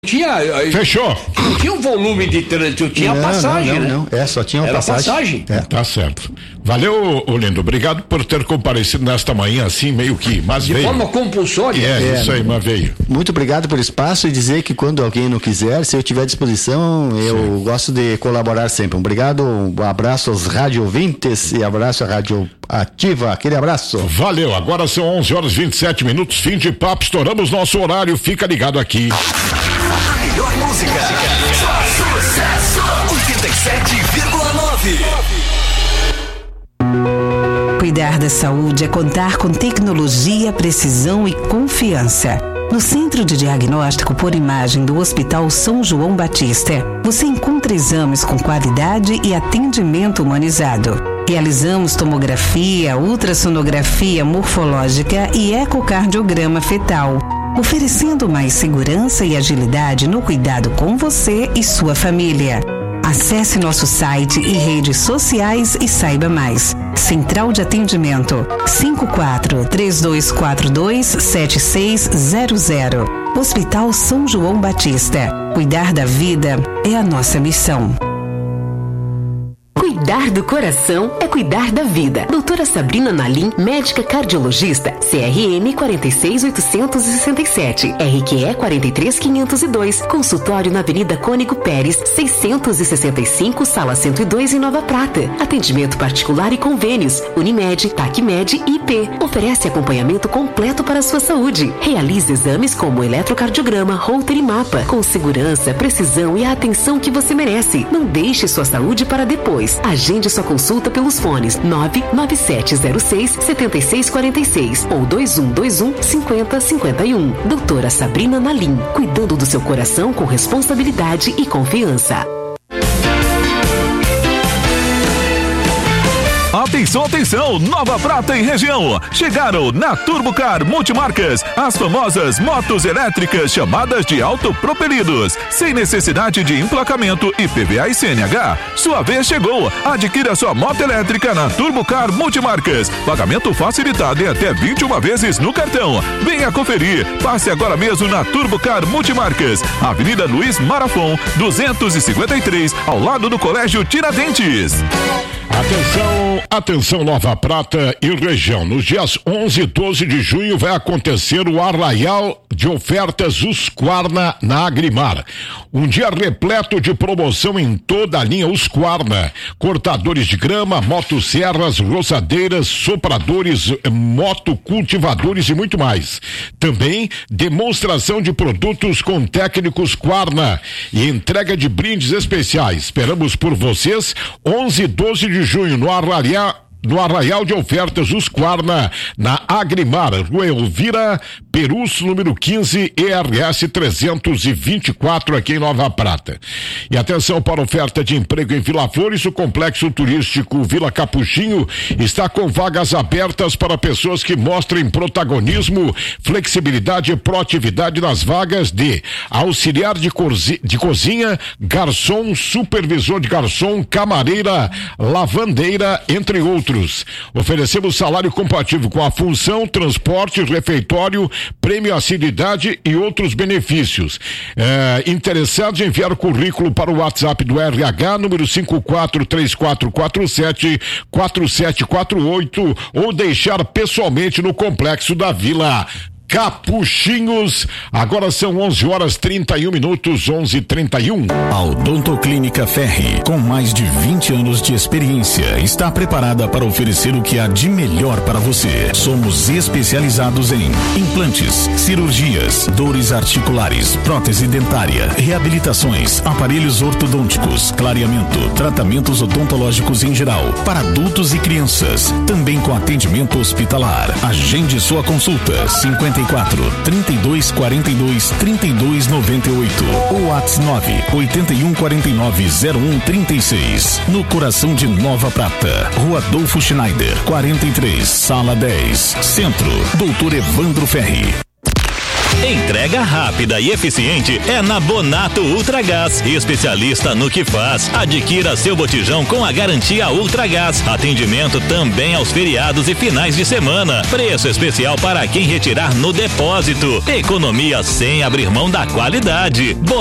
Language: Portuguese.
Fechou. Não tinha um volume de trânsito, tinha passagem, né? Não, só tinha uma passagem. Tá certo. Valeu, Lindo. Obrigado por ter comparecido nesta manhã, assim, meio que, mas de veio. forma compulsória. Isso aí, mas veio. Muito obrigado pelo espaço e dizer que quando alguém não quiser, se eu tiver à disposição, eu gosto de colaborar sempre. Obrigado, um abraço aos rádio ouvintes e abraço à Rádio Ativa, aquele abraço. Valeu, agora são 11h27, fim de papo, estouramos nosso horário, fica ligado aqui. A melhor música. Sucesso 87,9. Cuidar da saúde é contar com tecnologia, precisão e confiança. No Centro de Diagnóstico por Imagem do Hospital São João Batista, você encontra exames com qualidade e atendimento humanizado. Realizamos tomografia, ultrassonografia morfológica e ecocardiograma fetal, oferecendo mais segurança e agilidade no cuidado com você e sua família. Acesse nosso site e redes sociais e saiba mais. Central de Atendimento 54-3242-7600. Hospital São João Batista. Cuidar da vida é a nossa missão. Cuidar do coração é cuidar da vida. Doutora Sabrina Nalim, médica cardiologista, CRM 46867, RQE 43502, consultório na Avenida Cônigo Pérez, 665, Sala 102 em Nova Prata. Atendimento particular e convênios, Unimed, TACMED e IP. Oferece acompanhamento completo para a sua saúde. Realiza exames como eletrocardiograma, Holter e mapa, com segurança, precisão e a atenção que você merece. Não deixe sua saúde para depois. Agende sua consulta pelos fones 99706-7646 ou 2121-5051. Doutora Sabrina Nalim, cuidando do seu coração com responsabilidade e confiança. Atenção, atenção, Nova Prata e região. Chegaram na Turbocar Multimarcas as famosas motos elétricas chamadas de autopropelidos, sem necessidade de emplacamento IPVA e CNH. Sua vez chegou. Adquira sua moto elétrica na Turbocar Multimarcas. Pagamento facilitado em até 21 vezes no cartão. Venha conferir. Passe agora mesmo na Turbocar Multimarcas, Avenida Luiz Marafon, 253, ao lado do Colégio Tiradentes. Atenção Nova Prata e região. Nos dias 11 e 12 de junho vai acontecer o Arraial de Ofertas Husqvarna na Agrimar. Um dia repleto de promoção em toda a linha Husqvarna. Cortadores de grama, motosserras, roçadeiras, sopradores, motocultivadores e muito mais. Também demonstração de produtos com técnicos Husqvarna e entrega de brindes especiais. Esperamos por vocês 11 e 12 de junho no Arraial de Ofertas Husqvarna, na Agrimar, Rua Elvira Perus, número 15, ERS 324, aqui em Nova Prata. E atenção para oferta de emprego em Vila Flores, o complexo turístico Vila Capuchinho está com vagas abertas para pessoas que mostrem protagonismo, flexibilidade e proatividade nas vagas de auxiliar de cozinha, garçom, supervisor de garçom, camareira, lavandeira, entre outros. Oferecemos salário compatível com a função, transporte, refeitório, prêmio assiduidade e outros benefícios. Interessados em enviar o currículo para o WhatsApp do RH, número 5434474748, ou deixar pessoalmente no complexo da Vila Capuchinhos. Agora são 11h31, 11h31. A Odontoclínica Ferri, com mais de 20 anos de experiência, está preparada para oferecer o que há de melhor para você. Somos especializados em implantes, cirurgias, dores articulares, prótese dentária, reabilitações, aparelhos ortodônticos, clareamento, tratamentos odontológicos em geral, para adultos e crianças, também com atendimento hospitalar. Agende sua consulta 3242-3298 ou WhatsApp 981490136, no coração de Nova Prata, Rua Adolfo Schneider, 43, Sala 10, Centro, Doutor Evandro Ferri. Entrega rápida e eficiente é na Bonato Ultragás, especialista no que faz. Adquira seu botijão com a garantia Ultragás. Atendimento também aos feriados e finais de semana. Preço especial para quem retirar no depósito. Economia sem abrir mão da qualidade.